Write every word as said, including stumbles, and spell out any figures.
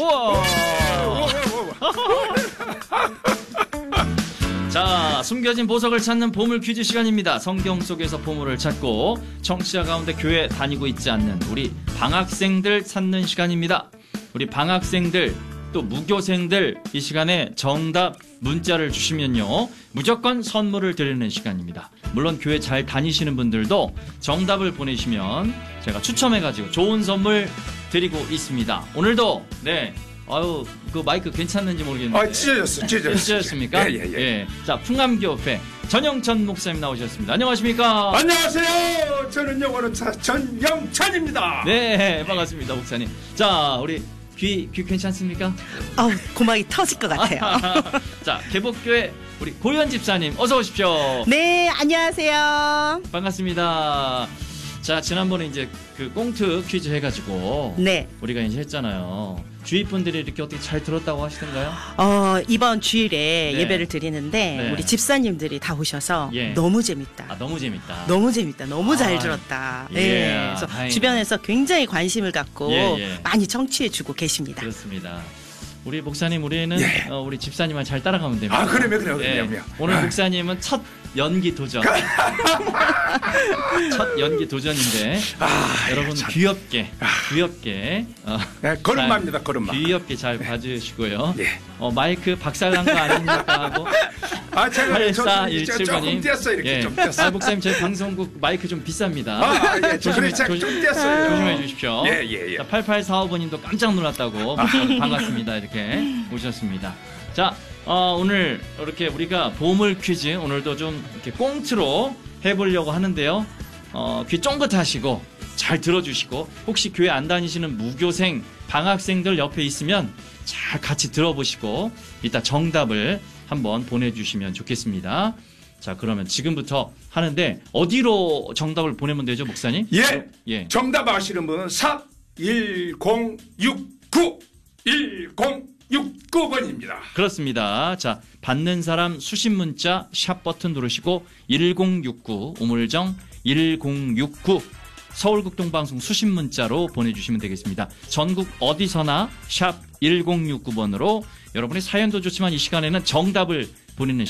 우와. 자, 숨겨진 보석을 찾는 보물 퀴즈 시간입니다. 성경 속에서 보물을 찾고 청취자 가운데 교회 다니고 있지 않는 우리 방학생들 찾는 시간입니다. 우리 방학생들 또 무교생들 이 시간에 정답 문자를 주시면요 무조건 선물을 드리는 시간입니다. 물론 교회 잘 다니시는 분들도 정답을 보내시면 제가 추첨해가지고 좋은 선물 드리고 있습니다. 오늘도 네 아유 그 마이크 괜찮는지 모르겠는데 아 찢어졌어 찢어졌어 찢어졌습니까? 예예예. 예, 예. 예. 자 풍암교회 전영천 목사님 나오셨습니다. 안녕하십니까? 안녕하세요. 저는 영어로차 전영천입니다. 네 반갑습니다 목사님. 자 우리 귀, 귀 괜찮습니까? 아우, 고막이 터질 것 같아요. 자, 개복교회 우리 고현 집사님 어서 오십시오. 네, 안녕하세요. 반갑습니다. 자, 지난번에 이제 그 꽁트 퀴즈 해가지고 네. 우리가 이제 했잖아요. 주위 분들이 이렇게 어떻게 잘 들었다고 하시던가요? 어, 이번 주일에 네. 예배를 드리는데 네. 우리 집사님들이 다 오셔서 예. 너무 재밌다. 아, 너무 재밌다. 너무 재밌다. 너무 잘 아, 들었다. 예. 네. 그래서 다행이다. 주변에서 굉장히 관심을 갖고 예, 예. 많이 청취해주고 계십니다. 그렇습니다. 우리 목사님 우리는 예. 어, 우리 집사님만 잘 따라가면 됩니다. 아 그러면 그래요 예. 그럼요. 오늘 아. 목사님은 첫 연기 도전. 첫 연기 도전인데 아, 여러분 참. 귀엽게 귀엽게 어, 네, 걸음마입니다 잘, 걸음마. 귀엽게 잘 봐주시고요. 예. 어, 마이크 박살난 거 아닙니까 하고 아 제가 팔사일칠 조금 번님 띄었어 이렇게 예. 좀 띄었어. 아, 목사님 저희 방송국 마이크 좀 비쌉니다. 아, 예, 조심해, 조심해, 조심- 좀 띄었어요. 조심해 주십시오. 예, 예, 예. 자, 팔팔사오 번님도 깜짝 놀랐다고 반갑습니다 이렇게 오셨습니다. 자 어, 오늘 이렇게 우리가 보물 퀴즈 오늘도 좀 이렇게 꽁트로 해보려고 하는데요. 어, 귀 쫑긋하시고 잘 들어주시고 혹시 교회 안 다니시는 무교생 방학생들 옆에 있으면 잘 같이 들어보시고 이따 정답을 한번 보내주시면 좋겠습니다. 자 그러면 지금부터 하는데 어디로 정답을 보내면 되죠 목사님? 예. 예. 정답 아시는 분은 사 일공육구 일공육구 번입니다. 그렇습니다. 자, 받는 사람 수신 문자 샵 버튼 누르시고 일공육구 우물정 일공육구 서울극동방송 수신 문자로 보내주시면 되겠습니다. 전국 어디서나 샵 일공육구 번으로 여러분의 사연도 좋지만 이 시간에는 정답을 보내는